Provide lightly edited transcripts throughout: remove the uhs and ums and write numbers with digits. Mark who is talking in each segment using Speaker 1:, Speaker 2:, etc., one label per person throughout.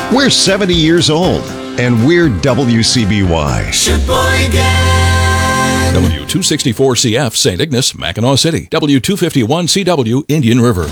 Speaker 1: We're 70 years old, and we're WCBY.
Speaker 2: Sheboygan. W264CF, St. Ignace, Mackinac City. W251CW, Indian River.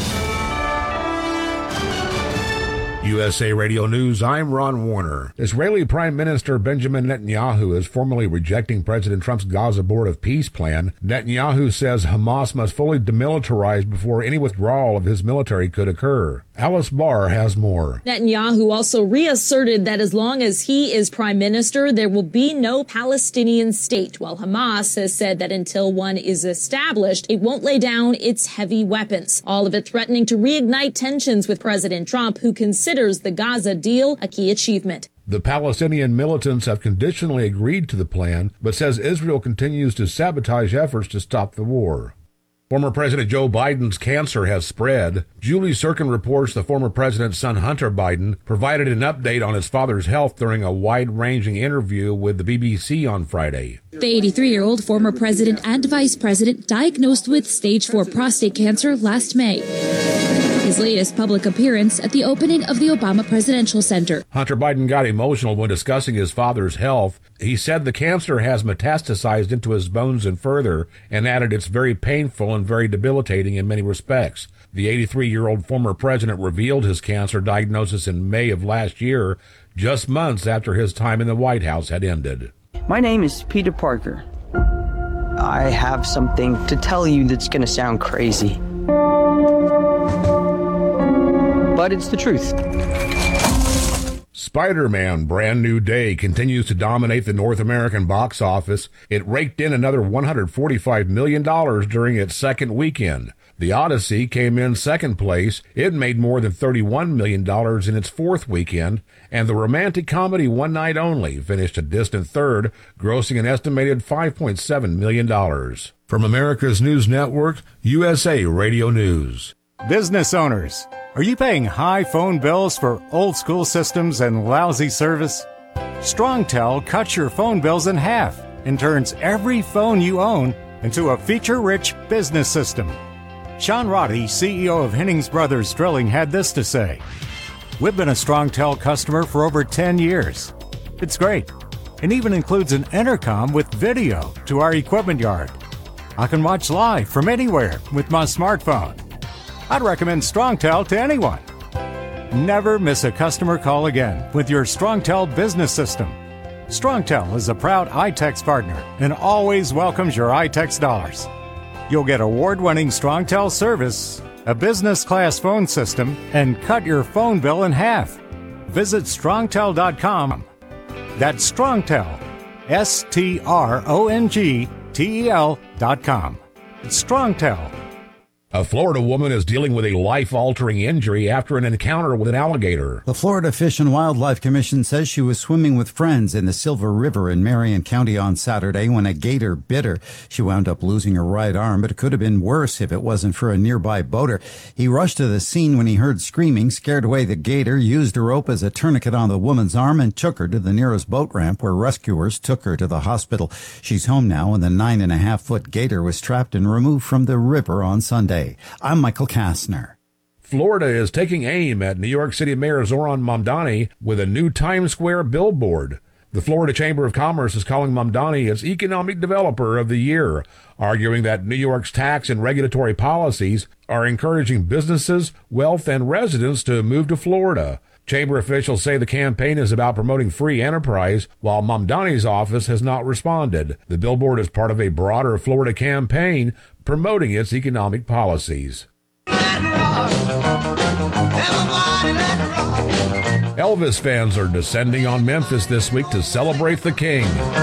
Speaker 3: USA Radio News, I'm Ron Warner. Israeli Prime Minister Benjamin Netanyahu is formally rejecting President Trump's Gaza Board of Peace plan. Netanyahu says Hamas must fully demilitarize before any withdrawal of his military could occur. Alice Barr has more.
Speaker 4: Netanyahu also reasserted that as long as he is prime minister, there will be no Palestinian state, while Hamas has said that until one is established, it won't lay down its heavy weapons. All of it threatening to reignite tensions with President Trump, who considers the Gaza deal a key achievement.
Speaker 3: The Palestinian militants have conditionally agreed to the plan, but says Israel continues to sabotage efforts to stop the war. Former President Joe Biden's cancer has spread. Julie Sirkin reports the former president's son Hunter Biden provided an update on his father's health during a wide-ranging interview with the BBC on Friday.
Speaker 5: The 83-year-old former president and vice president diagnosed with stage 4 prostate cancer last May. His latest public appearance at the opening of the Obama Presidential Center.
Speaker 3: Hunter Biden got emotional when discussing his father's health. He said the cancer has metastasized into his bones and further, and added it's very painful and very debilitating in many respects. The 83-year-old former president revealed his cancer diagnosis in May of last year, just months after his time in the White House had ended.
Speaker 6: My name is Peter Parker. I have something to tell you that's going to sound crazy, but it's the truth.
Speaker 3: Spider-Man Brand New Day continues to dominate the North American box office. It raked in another $145 million during its second weekend. The Odyssey came in second place. It made more than $31 million in its fourth weekend. And the romantic comedy One Night Only finished a distant third, grossing an estimated $5.7 million. From America's News Network, USA Radio News.
Speaker 7: Business owners, are you paying high phone bills for old school systems and lousy service? StrongTel cuts your phone bills in half and turns every phone you own into a feature-rich business system. Sean Roddy, CEO of Hennings Brothers Drilling, had this to say: "We've been a StrongTel customer for over 10 years. It's great, and even includes an intercom with video to our equipment yard. I can watch live from anywhere with my smartphone. I'd recommend StrongTel to anyone. Never miss a customer call again with your StrongTel business system. StrongTel is a proud iTex partner and always welcomes your iTex dollars. You'll get award-winning StrongTel service, a business-class phone system, and cut your phone bill in half. Visit strongtel.com. That's StrongTel, StrongTel.com. It's StrongTel.
Speaker 3: A Florida woman is dealing with a life-altering injury after an encounter with an alligator.
Speaker 8: The Florida Fish and Wildlife Commission says she was swimming with friends in the Silver River in Marion County on Saturday when a gator bit her. She wound up losing her right arm, but it could have been worse if it wasn't for a nearby boater. He rushed to the scene when he heard screaming, scared away the gator, used a rope as a tourniquet on the woman's arm, and took her to the nearest boat ramp where rescuers took her to the hospital. She's home now, and the 9.5-foot gator was trapped and removed from the river on Sunday. I'm Michael Kastner.
Speaker 3: Florida is taking aim at New York City Mayor Zoran Mamdani with a new Times Square billboard. The Florida Chamber of Commerce is calling Mamdani its Economic Developer of the Year, arguing that New York's tax and regulatory policies are encouraging businesses, wealth, and residents to move to Florida. Chamber officials say the campaign is about promoting free enterprise, while Mamdani's office has not responded. The billboard is part of a broader Florida campaign promoting its economic policies. Elvis fans are descending on Memphis this week to celebrate the King.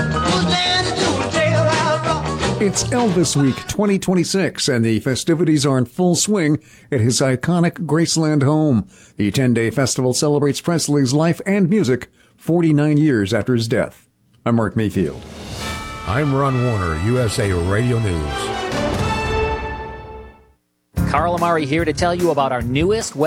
Speaker 9: It's Elvis Week 2026, and the festivities are in full swing at his iconic Graceland home. The 10-day festival celebrates Presley's life and music 49 years after his death. I'm Mark Mayfield.
Speaker 3: I'm Ron Warner, USA Radio News.
Speaker 10: Carl Amari here to tell you about our newest